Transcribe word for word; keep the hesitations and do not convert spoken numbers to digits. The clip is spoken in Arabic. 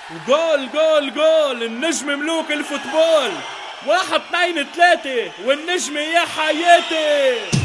وجول جول جول النجم ملوك الفوتبول. واحد اثنين ثلاثة والنجم يا حياتي.